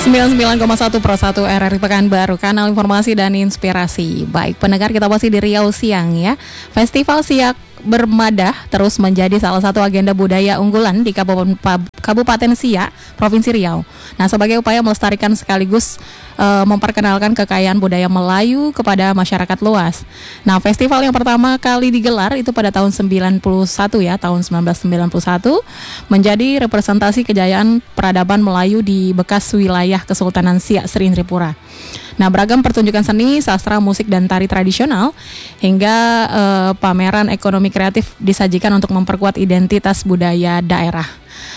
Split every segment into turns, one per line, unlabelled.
99,1 Pro 1 RRI Pekanbaru, kanal informasi dan inspirasi. Baik pendengar, kita masih di Riau Siang ya. Festival Siak Bermadah terus menjadi salah satu agenda budaya unggulan di Kabupaten Siak, Provinsi Riau. Nah, sebagai upaya melestarikan sekaligus memperkenalkan kekayaan budaya Melayu kepada masyarakat luas. Nah, festival yang pertama kali digelar itu pada tahun 91 ya, tahun 1991, menjadi representasi kejayaan peradaban Melayu di bekas wilayah Kesultanan Siak Seri Tripura. Nah, beragam pertunjukan seni, sastra, musik, dan tari tradisional hingga pameran ekonomi kreatif disajikan untuk memperkuat identitas budaya daerah.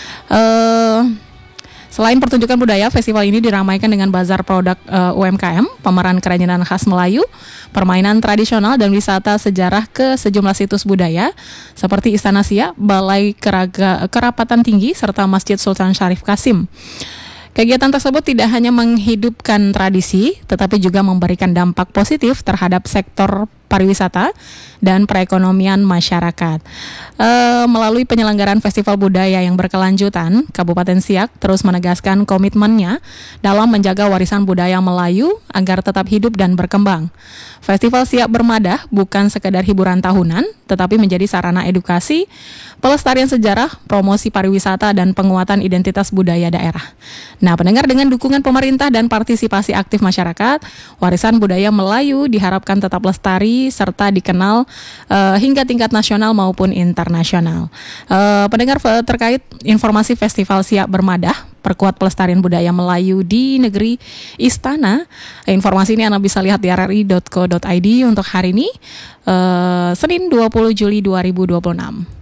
Selain pertunjukan budaya, festival ini diramaikan dengan bazar produk UMKM, pameran kerajinan khas Melayu, permainan tradisional, dan wisata sejarah ke sejumlah situs budaya seperti Istana Siak, Balai Kerapatan Tinggi, serta Masjid Sultan Syarif Kasim. Kegiatan tersebut tidak hanya menghidupkan tradisi, tetapi juga memberikan dampak positif terhadap sektor pariwisata dan perekonomian masyarakat. Melalui penyelenggaraan festival budaya yang berkelanjutan, Kabupaten Siak terus menegaskan komitmennya dalam menjaga warisan budaya Melayu agar tetap hidup dan berkembang. Festival Siak Bermadah bukan sekedar hiburan tahunan, tetapi menjadi sarana edukasi, pelestarian sejarah, promosi pariwisata, dan penguatan identitas budaya daerah. Nah, pendengar, dengan dukungan pemerintah dan partisipasi aktif masyarakat, warisan budaya Melayu diharapkan tetap lestari serta dikenal hingga tingkat nasional maupun internasional. Pendengar, terkait informasi Festival Siak Bermadah, perkuat pelestarian budaya Melayu di negeri Istana, informasi ini Anda bisa lihat di rri.co.id untuk hari ini, Senin 20 Juli 2026.